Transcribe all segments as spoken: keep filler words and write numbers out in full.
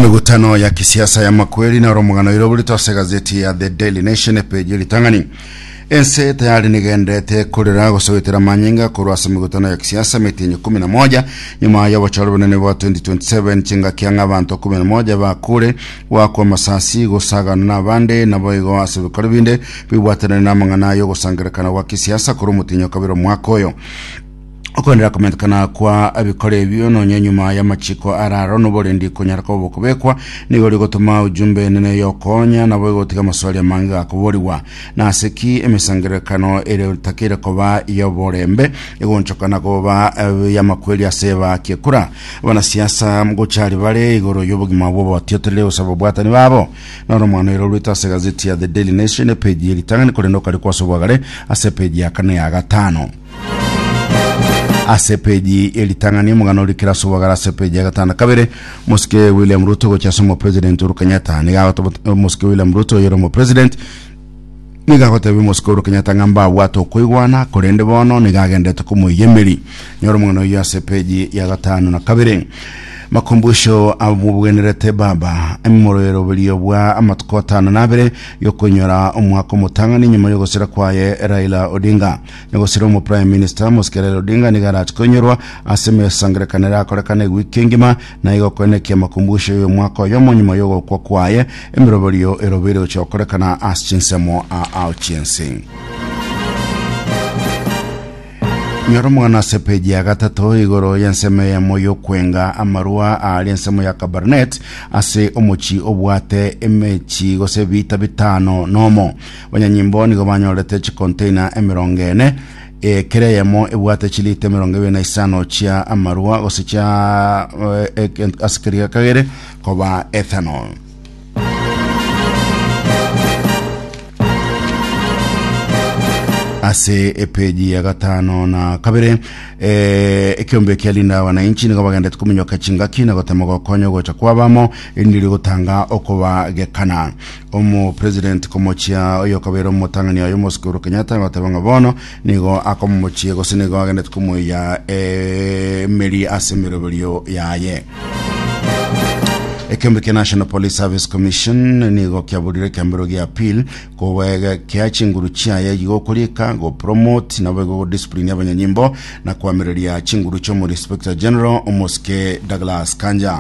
Mikutano ya kisiasa ya makweli na romogano irobuli tose gazeti ya The Daily Nation page litangani. Ense tayari nigendete kurira gusowetera manyinga kurwasa mikutano ya kisiasa mitinyo kumi na moja nyuma ya wacharo banene wa twenty twenty-seven chinga kianga abantu kumi na moja bakure wako masasi gusagana nabande naboigo asubikora binde bibwatana namangana yo gusangirekana wa kisiasa kuri mutinyo kabiro mwakoyo. Okondera komentakana kwa abikore ebyo nonye nyuma ya machiko araro noborendi kunyarako bokubekwa nigo ligotuma ujumbe nene yokonya nabo gotiga maswali amanga akuboriwa na seki emisangirekano ere takira koba iyo borembe igonchokana koba ya makweli aseba kekura bana siasa mgochari bale igoro yobugima bobo atiyotele usabo bwatani babo noro mwana ero lwita gazeti ya The Daily Nation page yitangani kolendo kali kwa sobagare ase page ya kane ya gatano. Asepeji elitangani mugano likira subagara asepeji ya gatana kabere Muske William Ruto go chasomo president Uhuru Kenyatta niga Muske William Ruto yoromo president niga gotebi Muske Uhuru Kenyatta ngamba wato kuigwana korende bono niga gendete kumuyemeri nyoro mugano ya asepeji ya gatano na kabere makumbusho abubwenerete baba emorero biriyo bwa amatukotana nabere yokonyora umwako mutangani nyuma yo gusira kwaye Raila Odinga negosira mu prime minister Muske Odinga nigarach konyorwa aseme sangrekanera akorekane wikingima na igo kwenekia makumbusho yo mwako yo nyuma yo kwa kwaye emirobiriyo erobero chokorekana aschinsemo a auchiensing. Nyoro mwana sepeji ya gatatu igoro yanseme ya moyo kwenga amarua aliensemo ya Kabarnet ase omochi obwate emechi gose bita bitano nomo wanyanyimbo nigo banyorete chi container emirongene e kereyemo ebwate chilite emirongebe na isano chia amarua gose chia e, e, askari kagere koba ethanol. Ase epeji ya gatano na kabere e, ekiombe kialinda wananchi nigo bagende tukuminyoka chingaki na gotema konyo gocha kwabamo indiri gutanga okoba gekana omo president komochia oyo kabero mutangani ayo Muske Uhuru Kenyatta batabanga bono nigo akomochie gose nigo bagende tukumuya e, meri asemirobelio yaye. Ekembeke National Police Service Commission nigo kiaburire kambero gi appeal ko wega kiachinguru chia ya yigo kulika go promote na wego discipline y'abanyanyimbo na kwamereria chinguru cyo mu Inspector General Muske Douglas Kanja.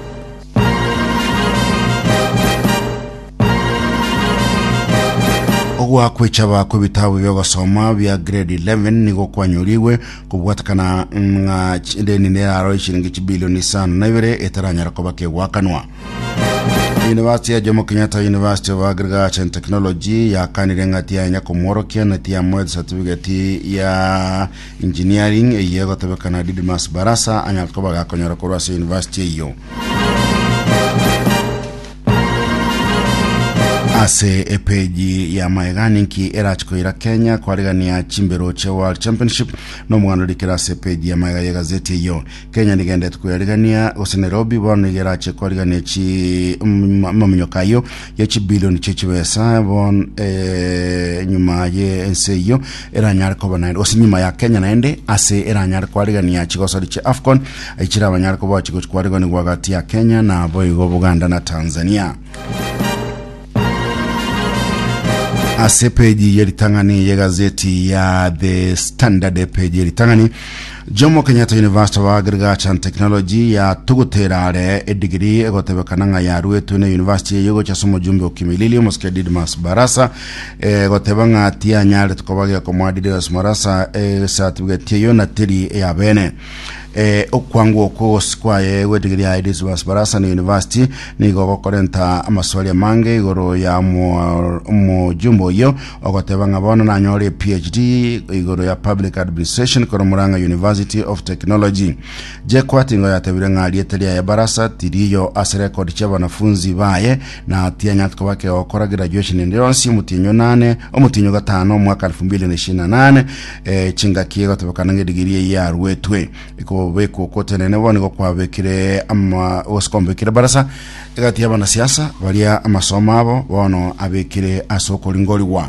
Ogwa kwechaba kubitabu byo gasoma bya grade eleven nigo kwanyuriwe kubwatakana nga chindeni ne aro shilingi bilioni sana na ibere etaranyara ko bake wakanwa. University ya Jomo Kenyatta University of Agriculture and Technology ya kanire tia nya komorokia na tia mod certificate ya engineering yego tabekana Didmas Barasa anya ko baga konyora ko rwase university yo. Ase epeji ya maegani ki erachko ira Kenya kwa rigani ya chimbero che World Championship no mwana likira se peji ya maega ya gazeti yo. Kenya nigende tukuya rigani ya ose Nairobi bono nigerache kwa rigani chi maminyoka yo ya chi bilioni chechi wesa bon e, nyuma ye ense yo era nyari kwa banaida ose nyuma ya Kenya naende ase era nyari kwa rigani ya chigosari che Afcon ichira wanyari kwa chigosari kwa rigani wagati ya Kenya na boy go Buganda na Tanzania. Ase peji yelitangani ya gazeti ya The Standard page yelitangani Jomo Kenyatta University of Agriculture and Technology ya tuguterare edigiri egotebekana ya Ruetune University yego chasomo jumbe okimilili Muske Didmas Barasa e, gotebanga tia nyare tukobage komwadide Barasa e, certificate yo na tiri ya bene e okwangu oko skwaye wedigiri ya Didmas Barasa ni University ni go korenta amaswali mange igoro ya mu, mu jumbo yo ogotebanga bono na nyore PhD igoro ya Public Administration koromuranga University of Technology. Je kwatingo ya tabirenga alietelia ya Barasa tiriyo aserekodi cha wanafunzi baye na tia nyatko wake okora graduation endonsi mutinyo nane omutinyo gatano mwaka elfu mbili na ishirini na nane e, chinga kiego tabakanange digiri ya Ruetwe iko weko kote nene wani kwa kwa vekire ama oskombe kire Barasa egati ya bana siasa walia amasoma abo wano abekire asoko lingoli wa.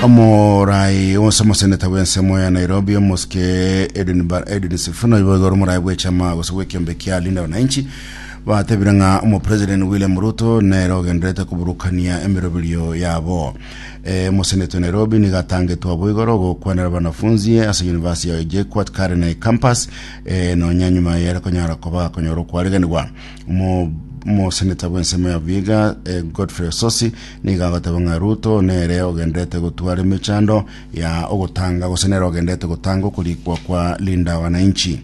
Amorai osamo seneta wensemo ya Nairobi moske Edwin Edwin Sifuna yogoro murai wechama gosoweke mbekia linda wananchi batebiranga umu President William Ruto nero gendrete kuburukania emirobilio yabo. E, Moseneto Nairobi ni gatange tuwa boigoro go kwanera banafunzi asa University ya J-Quad Karene Campus e, no nyanyuma yere konyara koba konyoro kwareganigwa. Umu mo seneta wensemo ya Viga e, Godfrey Sosi ni gagatebanga Ruto nere ogendrete gutware michando ya ogotanga gosenera ogendrete gutango kulikwa kwa linda wananchi.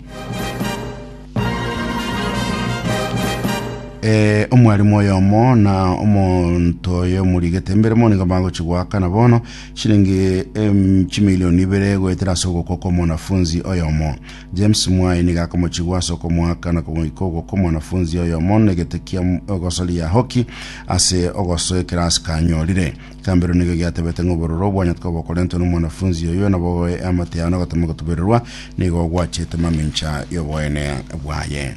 Eh omwalimu oyomo na omuntu yo muri getemberemo ni gabango chigwaka na bono shilingi em chimilioni ibere gwetera soko koko mwanafunzi oyomo. James Mwai ni gakomo chigwa soko mwaka na kumikoko kwa mwanafunzi oyomo negetekia ogosoli ya hockey ase ogoso class kanyolire kambero nigo gyatebete ngobororo bwanyatko bokolento no mwanafunzi oyo na bowe amateano gatamugo tuberwa nigo gwachete mamincha yo boene bwaye.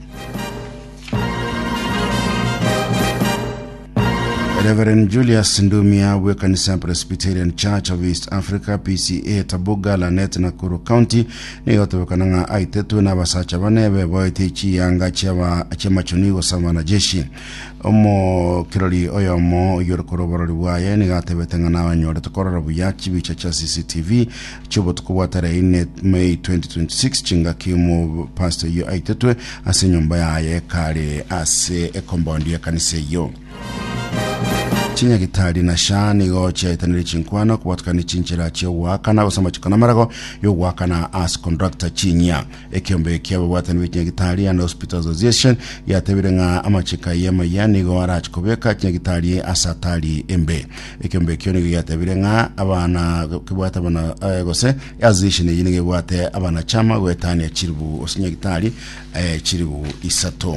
Reverend Julius Ndumia wa Kanisa Presbyterian Church of East Africa P C A Tabuga Lanet Nakuru County ni yotokananga aitetu na basacha banebe boitechi yanga chaba chema chonigo sama na jeshi omo kiroli oyomo yorokoroborori waye ni gatebetanga na banyore tokorora buyachi bicha cha C C T V chubo tukubwatare ine May twenty twenty-six chinga kimu pastor yo aitetu ase nyumba yaye kare ase ekombondi ya kanisa yo. Chinya gitari na shani gocha itaniri chinkwano kuwatukani chinchira chio wakana usama chikana marago yo wakana as conductor chinya ekiombe kiawa watani wichinya gitari and Hospital Association ya tebirenga ama chika yema yani go wara chikobeka chinya gitari asatari embe ekiombe kioni ya tebirenga abana kibuata abana gose yazishini yini kibuate abana chama wetani ya chiribu osinya gitari chiribu isato.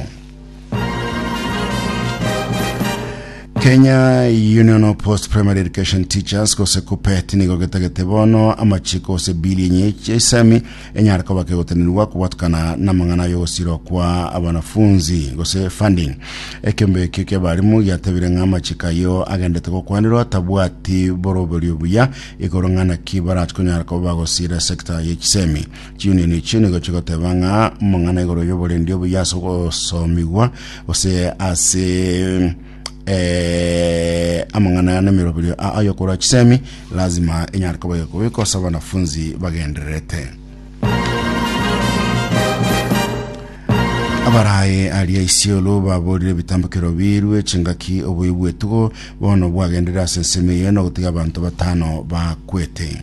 Kenya Union of Post Primary Education Teachers kose kupeti nigo getagete bono amachiko se bili nyeche sami enyarka bake gotenirwa kubatukana namangana yo siro kwa abanafunzi gose funding ekembe kike barimu yatabire ngamachika yo agendete ko kwanirwa tabwati borobelyo buya igorongana kibara tkunyarka bagosira sector yechsemi union ni chine go chigotebanga mangana igoro yo bolendio buya so somigwa gose ase eh amangana na mirobili ayo kora chisemi lazima enyarko bayeko biko sabanafunzi bagenderete. Abaraye aliya isiolo babodire bitambukiro birwe chingaki obuyibwe tugo bono bwagendera sensemeye no gutiga abantu batano bakwete.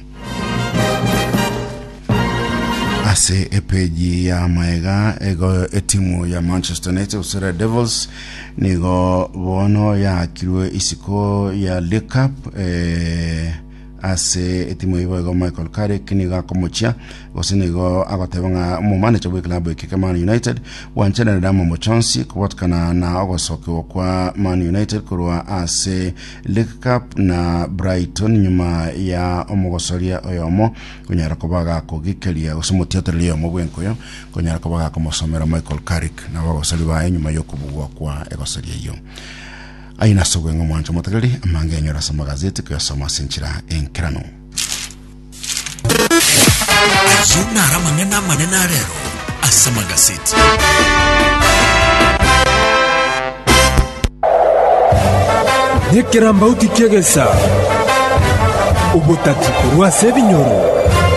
Ase epeji ya maega ego etimu ya Manchester United usura Devils nigo bono ya kirwe isiko ya League Cup eh ase etimu ibo Michael Carrick niga komochia gosinigo agotebanga mu manager we club ke Man United wanchana na mo chance kuwatkana na ogosoke kwa Man United kurwa ase League Cup na Brighton nyuma ya omogosoria oyomo kunyara kobaga ko gikelia osumutetelio mo bwenkoyo kunyara kobaga ko mosomera Michael Carrick na bagosali ba nyuma yo kubugwa kwa egosoria yo. Aina sogwe ngomwancho matagali amange nyora sa magazeti kwa soma senchira enkrano. Zuna ramangena manena rero asa magazeti. Nekera mbauti kiegesa ubutati kurwa sebinyoro.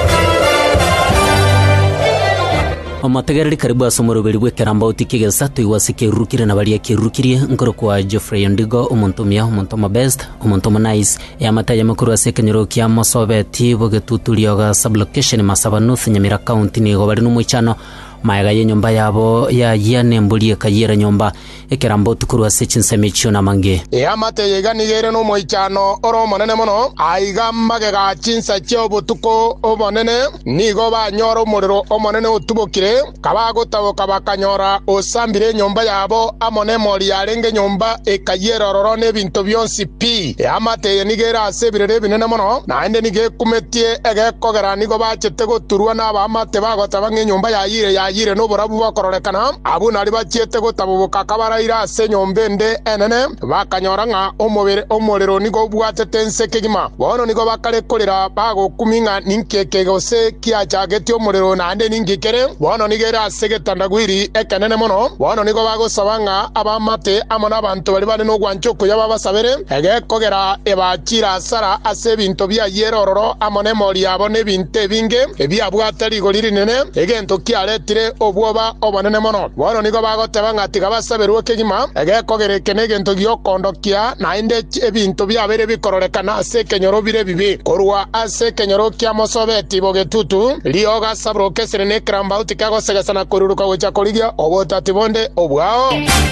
Amategereri karibu asomoro beri bwekeramba utikige sato iwasike rukire na bali akirukirie nkoro kwa Geoffrey Ndigo umuntumia umuntoma best umuntoma nice ya mataye makuru asekenyero kya masobeti bogetutulioga sublocation masaba north Nyamira county ni go bali no muchano maega yenyomba yabo ya yane mbulie kayira nyomba ekerambo tukuru asechin semicho na mange ya mateye ganigere no moichano oro monene mono aigamba ge gachinsa cyo butuko obonene nigo banyoro muriro omonene utubokire kabago tabo kabakanyora osambire nyomba yabo amone mori yarenge nyomba ekayira roro ne bintu byonsi pi ya mateye nigera asebirere binene mono naende nige kumetie ege kogera nigo bachete go turwa na ba mate bago tabange nyomba ya yire ya yayire no borabu bakororekana abu nari bachiete gutabubuka kabaraira ase nyombende enene bakanyora nga omubere omorero nigo bwatete nsekegima bono nigo bakare kolera bago kuminga ninkeke gose kiachageti omorero nande ningikere bono nigera segetandagwiri ekenene mono bono nigo bagosabanga abamate amona abantu bari bari no gwanchoko yababasabere ege kogera ebachira sara ase binto bya yerororo amone mori abone binte binge ebya bwatari goliri nene egento kiaretire obwoba obonene mono bono nigo bagotebanga ati gabasaberwe kegima ege kogere kenegento gyokondokia nainde ebinto byabere bikororekana ase kenyoro bire bibi korwa ase kenyoro kya mosobeti bogetutu lioga sabro kesere ne kramba utikago segasana koruruka wecha koligia obotati bonde obwao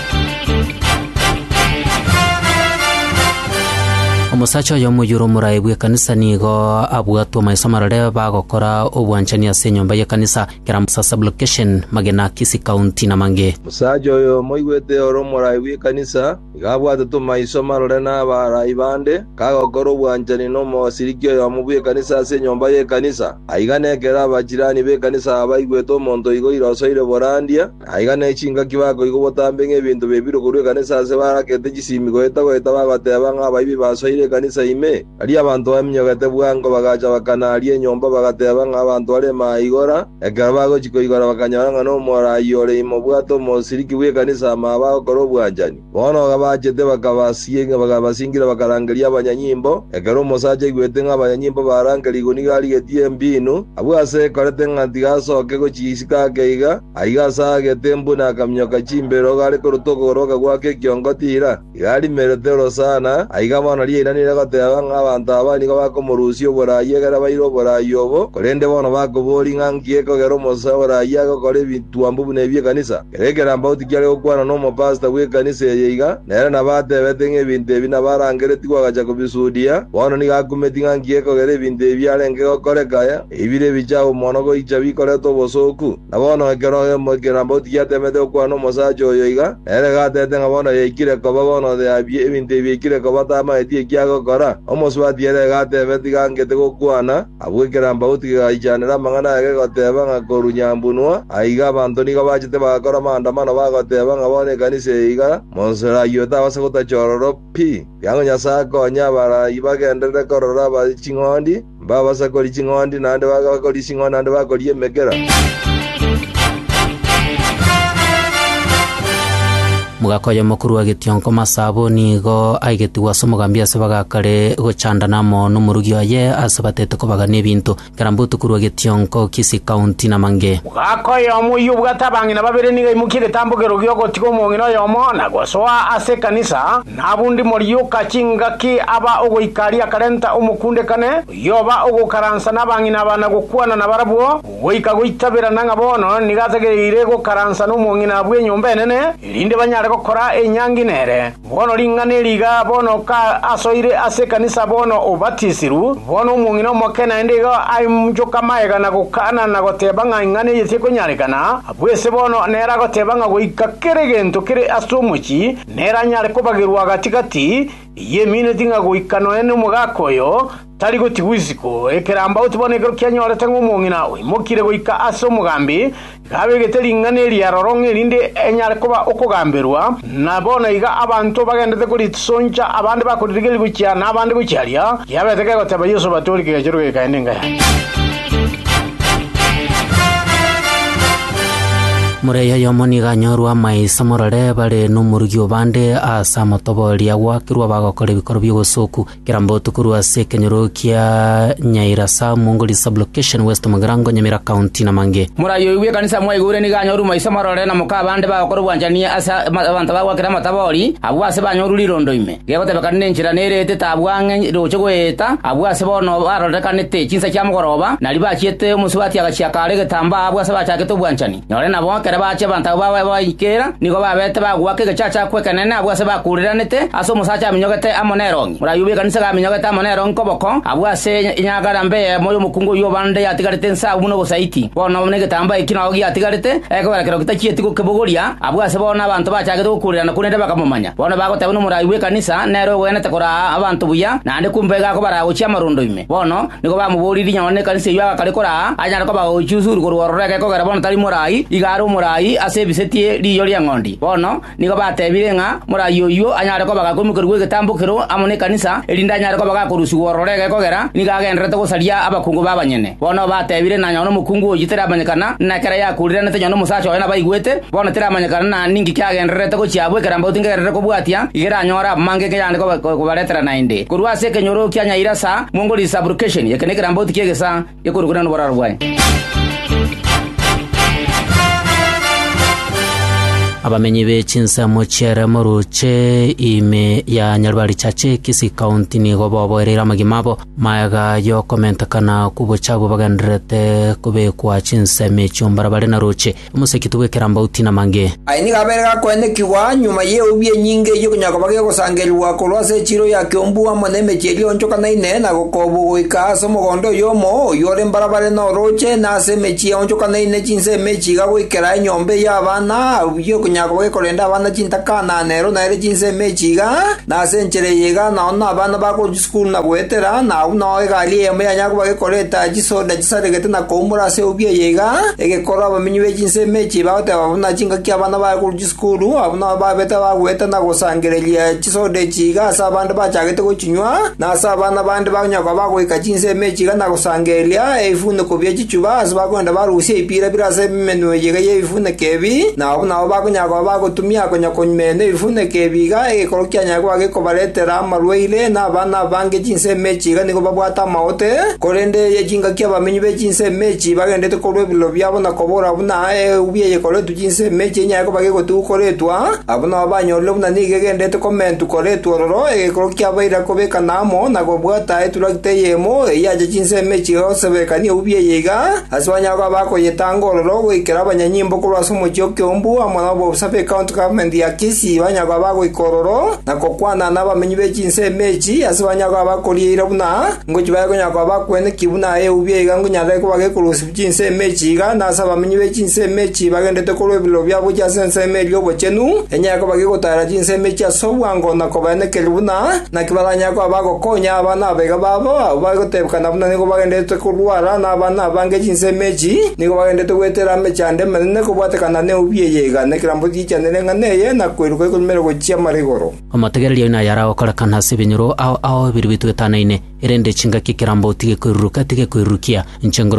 omusacha yo muyuro murai bwe kanisa nigo abwatwa maisomarare bagokora obwanchani ase nyomba ya kanisa keramsa sublocation magena Kisi county na mange musacha yo moigwete oro murai bwe kanisa gabwate to maisomarare na barai bande kagokora obwanchani no mosirikyo yo mubwe kanisa ase nyomba ya kanisa aigane kera bajirani be kanisa abaigweto monto igo irosoire borandia aigane chinga kibako igo botambe ngebintu bebiro kurwe kanisa ase barakete gisimigo etago etabagoteba nga baibi basoire kanisa ime ali abantu bamyogete bwango bagacha bakanalie nyomba bagateba nga abantu ale maigora egabago chiko igora bakanyaranga no morayore imo bwato mosiriki bwe kanisa maba koro bwanjani bono gabachete bakabasienga bakabasingira bakarangelia abanyanyimbo egero mosaje igwete nga abanyanyimbo barangeli gonigali getie mbinu abwase korete ngati gasoke go chisika keiga aigasa getembu na kamnyoka chimbero gale korotoko roga gwake kyongotira gali meretero sana aigamana lie nani gateba nga abantu abani ko bakomurusio boraye gara bairo borayobo korende bono bakobori ngangie ko gero mosa boraye ko kore bituambu bunebye kanisa kerekera mbauti kyale okwana no mopasta we kanisa yeiga nera nabate betenge binte bina barangere tikwa gacha kubisudia bono ni gakumeti ngangie ko gere binte byalenge ko kore kaya ibire bijao mono go ichabi kore to bosoku na bono kero mo kera mbauti yatemete okwana mosa jo yeiga nera gatete ngabono yeikire ko bono de abye binte byekire ko batama etie kyago kora omoswati ere gatebe tigangete gokwana abwekera mbauti gaijanera mangana yake goteba nga korunyambunwa aiga abantu nigo bachite bagakora maandamano bagoteba nga bone kanisa iga monsera yota base gotachororo pi yango nyasa konya bara ibagendere korora ba chingondi baba sakori chingondi nande bagakori chingondi nande bagakori emegera mugakoya mukuru wa Gitionko Masabo nigo aigetiwa asomogambia ase bagakare gochandana mono murugio ye ase batete kobagana ebinto karambutu kuru wa Gitionko Kisi county na mange mugakoya omuyu bwatabangi na babere niga imukire tambogero gyo gotiko mongino yomo na gwasoa ase kanisa nabundi moriyo kachinga ki aba ogoikari akarenta umukunde kane yoba ogokaransa nabangi nabana gokwana na barabuo goika goitabera nanga bono nigategeire gokaransa no mongina bwe nyomba enene irinde banyare gokora enyanginere bono ringane liga bono ka asoire ase kanisa bono obatisiru bono mungino mokena indiga aimjoka maega na gukana na gotebanga ingane yete konyarekana abwese bono nera gotebanga goika keregento kire asumuchi nera nyare kubagirwa gatikati yemine tinga goikano ene mugakoyo tari gotigwisiko ekeramba utubone gero kyanyore tango mungina imokire goika aso mugambi gabe geteringane ri aroronge rinde enyare kuba okugambirwa nabona iga abantu bagendete kuri tsonja abandi bakudirigeli gucya nabandi gucyaria yabeteke goteba Yesu batori kigero gikaendenga mureya yomoni ganyorwa maisa morare bare no murugio bande asa motoboria gwakirwa bagokora bikoro byogosoku kirambo tukuru ase kenyoro kia Nyairasa Mungoli sublocation West Magarango Nyamira county na mange murayo iwe kanisa mwaigure ni ganyoru maisa morare na muka bande bagokora bwanjani asa abantu bagwakira matabori abwase banyoru lirondo ime gegote bakanne nchira nerete tabwange roche gweta abwase bono barore kanete chinsa kya mugoroba nali bachiete musubati agachia kare getamba abwase bachake to bwanjani nyore nabo ekere bache banta baba baikera nigo babete bagwake gechacha kwekenene abwase bakuriranete aso musacha minyogete amonerongi murayubi kanisa ga minyogete amonerongi koboko abwase inyagara mbe moyo mukungu yo bande yatigarete nsa buno gosaiti bono nege tamba ikino ogi yatigarete eko barakero kitachiye tiko kebogoria abwase bona abantu bachage kukurirana kunende bakamumanya bono bagote buno murayubi kanisa nero wene tekora abantu buya nande kumbega ko baraguchia marundo ime bono nigo bamubuliri nyone kanisa yo akalikora anyara ko baguchusuru kurwororeke ko gara bono tari murai igaro murai ase bisetie riyo lya ngondi bono nigo batebire nga murai yo anyara ko bagakumukirwe getambukiro amone kanisa elinda anyara ko bagakurusu wororeke ko gara nigagendrete gosaria abakungu babanyene bono batebire na nyono mukungu oyitera abanyekana na kera yakurira nete nyono musacho ena baigwete bono tera abanyekana na ningi kyagendrete ko chiabwe karamba utingerere ko bwatia igera nyora mange ke yande ko baretera nainde kurwa se kenyoro kyanya irasa mongoli fabrication yakene karamba utikegesa yakuruguna no bararwaye abamenyi b'echinsa muchere muruche ime ya nyarwari chache kisi county ni gobo borera magimabo mayaga yo komenta kana kubochabu bagandrete kube kwa chinsa mechumbara bare na ruche umusekitubwe keramba utina mange aini gaberega kwene kiwa nyuma ye ubye nyinge yo kunyako bage gosangelwa kolwase chiro ya kyombu amone mecheli onchoka na ine na gokobu goika somo gondo yomo yore mbarabare no ruche na se mechi onchoka na ine chinsa mechi ga goikera nyombe ya bana ubyo nyako we kolenda bana chintakana nero na ere chinse mechiga na senchere yega na ona bana bako school na gwetera na una egali eme nyako bage koleta chisoda chisaregete na komura se ubye yega ege kora bamenyiwe chinse mechi baote babuna chinga kya bana bako school abuna babeta bagweta na gosangerelia chisoda chiga sa banda bachagete ko chinywa na sa bana bande banyako bako ikachinse mechiga na gosangelia efune ko bye chichuba asbakwenda barusi ipira birase menu yega yefune kebi na una bako nyako bagutumia konya konyene ifune kebiga ekorokia nyako ageko baretera marweile na bana bange chinse mechi ga niko babwata maote korende yejinga kya bamenyi be chinse mechi bagendete korwe bilo byabo na kobora buna e ubiye kole tu chinse mechi nyako bageko tu koretwa abuna banyolle buna nige gendete comment koretwa roro ekorokia baira kobeka namo na kobwata etulakte yemo yaje chinse mechi osebeka ni ubiye yega aswanya kwa bako yetango roro ikera banyanyimbo kolwa somo kyombu amana bo sabe county government ya Kisii banyagwa bago ikororo na kokwana n'abamenyi b'echinse mechi asibanyagwa bakolira buna ngo kibaye nyagwa bakwene kibuna e ubye gangu nyare ko bage kurusi b'echinse mechi ga na sabamenyi b'echinse mechi bagendete ko lebilo byabo cya sense mechi obochenu enyako bage gotara chinse mechi asobwango na ko bane kelubuna na kibalanya ko bago konya abana bega babo bago tebkana buna ngo bagendete ko ruara na abana bange chinse mechi ngo bagendete kwetera mechande mene ko batekana ne ubye yega ne kirambo chanenga neye na kwiruka kumero gochia marigoro amategererio ina yara okora kana sibinyuro ao ao biribitu etanaine erende chinga kikirambo tige kwiruka tige kwirukia nchengoro